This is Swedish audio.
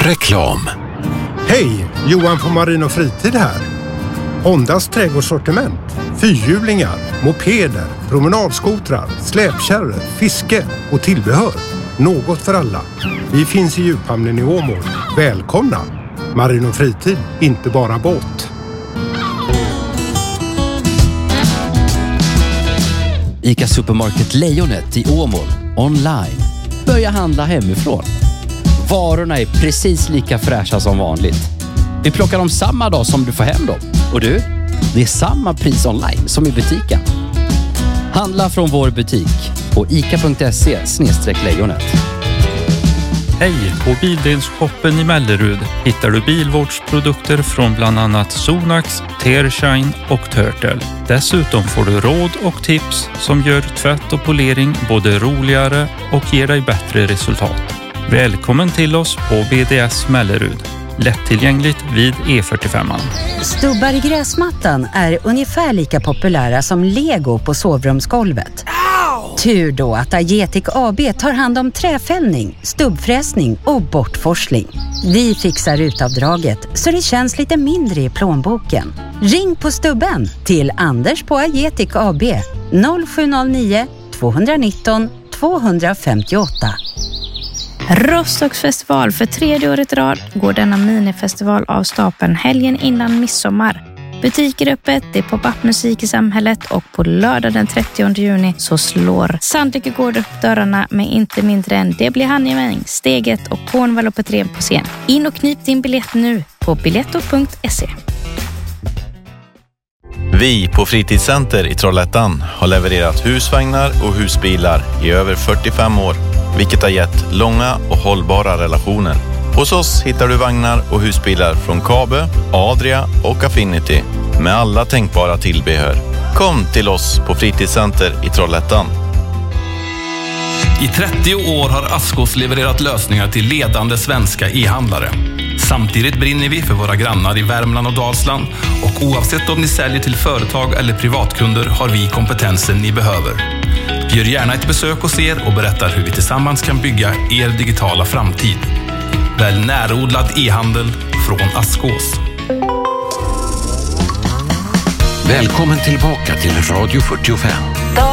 Reklam. Hej, Johan från Marino Fritid här. Hondas trädgårdssortiment, fyrhjulingar, mopeder, promenadskotrar, släpkärror, fiske och tillbehör. Något för alla. Vi finns i djuphamnen i Åmål. Välkomna! Marino Fritid, inte bara båt. ICA Supermarket Lejonet i Åmål online. Börja handla hemifrån. Varorna är precis lika fräscha som vanligt. Vi plockar dem samma dag som du får hem dem. Och du, det är samma pris online som i butiken. Handla från vår butik på ica.se/lejonet. Hej! På Bildelsshoppen i Mellerud hittar du bilvårdsprodukter från bland annat Sonax, Tearshine och Turtle. Dessutom får du råd och tips som gör tvätt och polering både roligare och ger dig bättre resultat. Välkommen till oss på BDS Mellerud. Lättillgängligt vid E45. Stubbar i gräsmattan är ungefär lika populära som Lego på sovrumsgolvet. Tur då att Agetic AB tar hand om träfällning, stubbfräsning och bortforsling. Vi fixar utavdraget så det känns lite mindre i plånboken. Ring på stubben till Anders på Agetic AB 0709 219 258. Rostocks festival för 3:e året i rad går denna minifestival av stapeln helgen innan midsommar. Butiker öppet, det är pop-up musik i samhället och på lördag den 30 juni så slår Sandvika Gård upp dörrarna med inte mindre än Det blir Hanjemäng, Steget och Cornwall och Petrén på scen. In och knip din biljett nu på biletto.se. Vi på Fritidscenter i Trollhättan har levererat husvagnar och husbilar i över 45 år, vilket har gett långa och hållbara relationer. Hos oss hittar du vagnar och husbilar från Kabe, Adria och Affinity med alla tänkbara tillbehör. Kom till oss på Fritidscenter i Trollhättan. I 30 år har Askås levererat lösningar till ledande svenska e-handlare. Samtidigt brinner vi för våra grannar i Värmland och Dalsland och oavsett om ni säljer till företag eller privatkunder har vi kompetensen ni behöver. Vi gör gärna ett besök hos er och berättar hur vi tillsammans kan bygga er digitala framtid. Välj närodlad e-handel från Askås. Välkommen tillbaka till Radio 45.